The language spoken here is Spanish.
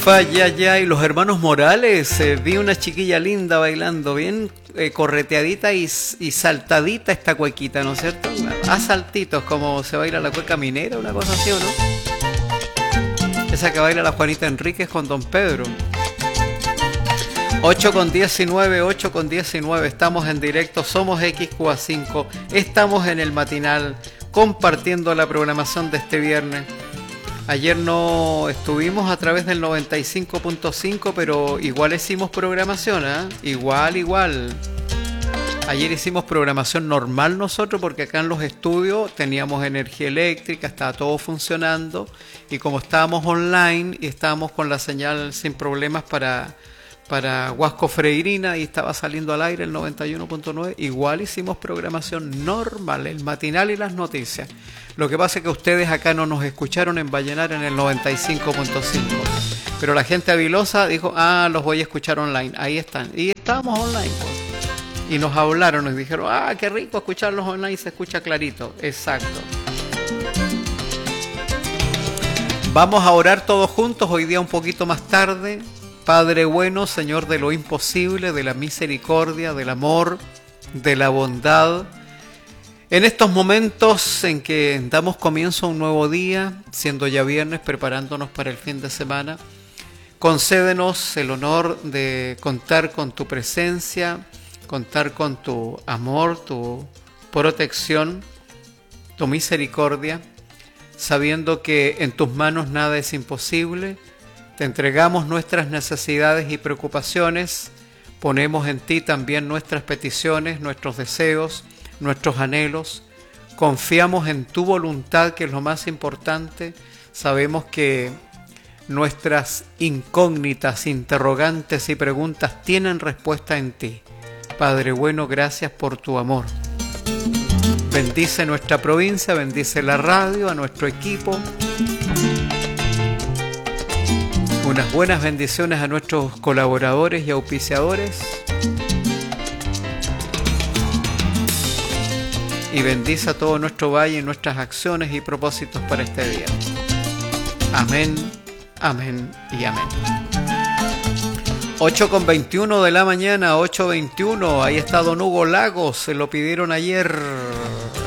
Falla ya, y los hermanos Morales, vi una chiquilla linda bailando, bien correteadita y saltadita esta cuequita, ¿no es cierto? A saltitos, como se baila la cueca minera, una cosa así, ¿o no? Esa que baila la Juanita Enríquez con Don Pedro. 8:19, 8:19, estamos en directo, somos XQA5, estamos en el matinal, compartiendo la programación de este viernes. Ayer no estuvimos a través del 95.5, pero igual hicimos programación, ¿eh? Igual. Ayer hicimos programación normal nosotros, porque acá en los estudios teníamos energía eléctrica, estaba todo funcionando, y como estábamos online y estábamos con la señal sin problemas para Huasco Freirina y estaba saliendo al aire el 91.9, igual hicimos programación normal, el matinal y las noticias. Lo que pasa es que ustedes acá no nos escucharon en Vallenar en el 95.5, pero la gente habilosa dijo, los voy a escuchar online, ahí están, y estábamos online, pues. Y nos hablaron, nos dijeron, qué rico escucharlos online, se escucha clarito. Exacto. Vamos a orar todos juntos hoy día un poquito más tarde. Padre bueno, Señor de lo imposible, de la misericordia, del amor, de la bondad. En estos momentos en que damos comienzo a un nuevo día, siendo ya viernes, preparándonos para el fin de semana, concédenos el honor de contar con tu presencia, contar con tu amor, tu protección, tu misericordia, sabiendo que en tus manos nada es imposible. Te entregamos nuestras necesidades y preocupaciones, ponemos en ti también nuestras peticiones, nuestros deseos, nuestros anhelos, confiamos en tu voluntad, que es lo más importante. Sabemos que nuestras incógnitas, interrogantes y preguntas tienen respuesta en ti. Padre bueno, gracias por tu amor. Bendice nuestra provincia, bendice la radio, a nuestro equipo. Unas buenas bendiciones a nuestros colaboradores y auspiciadores. Y bendice a todo nuestro valle y nuestras acciones y propósitos para este día. Amén, amén y amén. 8:21 de la mañana, 8:21. Ahí está don Hugo Lagos, se lo pidieron ayer.